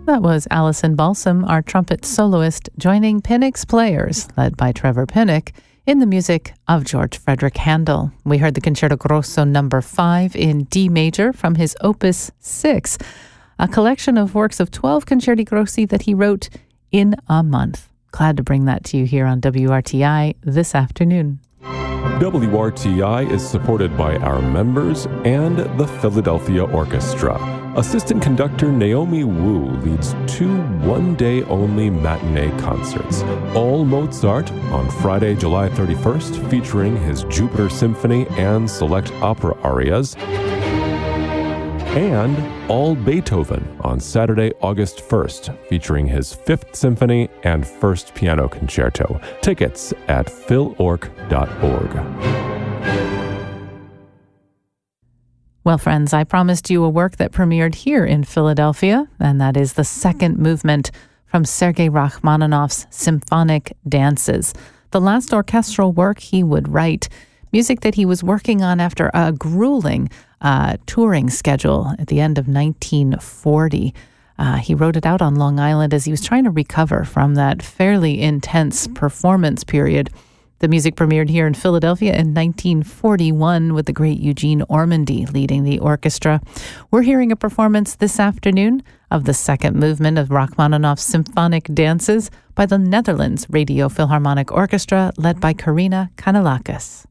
That was Alison Balsam, our trumpet soloist, joining Pinnock's Players, led by Trevor Pinnock, in the music of George Frederick Handel. We heard the Concerto Grosso No. 5 in D major from his Opus 6, a collection of works of 12 concerti grossi that he wrote in a month. Glad to bring that to you here on WRTI this afternoon. WRTI is supported by our members and the Philadelphia Orchestra. Assistant conductor Naomi Wu leads 2 one-day-only matinee concerts. All Mozart on Friday, July 31st, featuring his Jupiter Symphony and select opera arias. And all Beethoven on Saturday, August 1st, featuring his 5th Symphony and 1st Piano Concerto. Tickets at philorc.org. Well, friends, I promised you a work that premiered here in Philadelphia, and that is the second movement from Sergei Rachmaninoff's Symphonic Dances, the last orchestral work he would write, music that he was working on after a grueling touring schedule at the end of 1940. He wrote it out on Long Island as he was trying to recover from that fairly intense performance period. The music premiered here in Philadelphia in 1941 with the great Eugene Ormandy leading the orchestra. We're hearing a performance this afternoon of the second movement of Rachmaninoff's Symphonic Dances by the Netherlands Radio Philharmonic Orchestra, led by Karina Kanellakis.